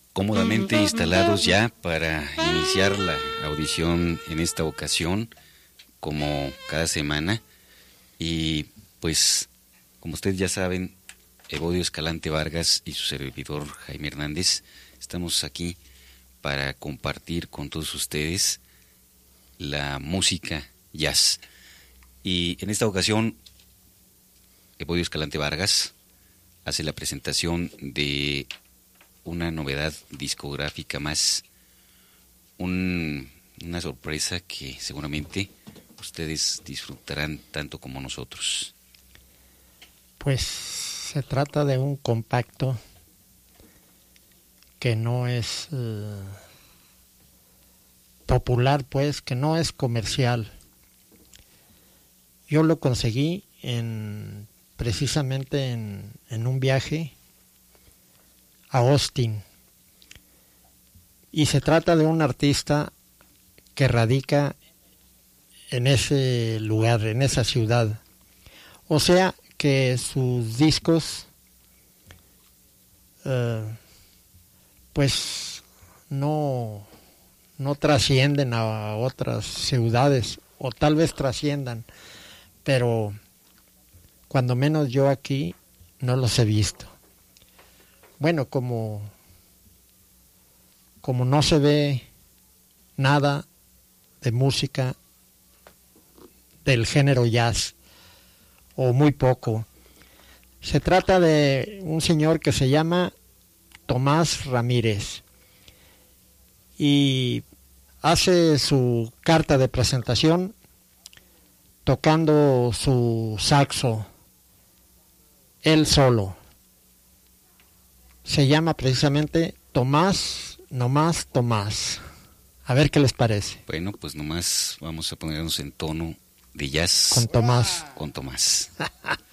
cómodamente instalados ya para iniciar la audición en esta ocasión, como cada semana. Y pues, como ustedes ya saben, Evodio Escalante Vargas y su servidor Jaime Hernández estamos aquí para compartir con todos ustedes la música jazz. Y en esta ocasión, Evodio Escalante Vargas hace la presentación de una novedad discográfica más, una sorpresa que seguramente ustedes disfrutarán tanto como nosotros. Pues se trata de un compacto que no es popular, pues, que no es comercial. Yo lo conseguí precisamente en un viaje a Austin, y se trata de un artista que radica en ese lugar, en esa ciudad. O sea que sus discos pues no trascienden a otras ciudades, o tal vez trasciendan, pero cuando menos yo aquí no los he visto. Bueno, como no se ve nada de música del género jazz, o muy poco. Se trata de un señor que se llama Tomás Ramírez, y hace su carta de presentación tocando su saxo, él solo. Se llama precisamente Tomás, nomás Tomás. A ver qué les parece. Bueno, pues nomás vamos a ponernos en tono de jazz con Tomás. Con Tomás.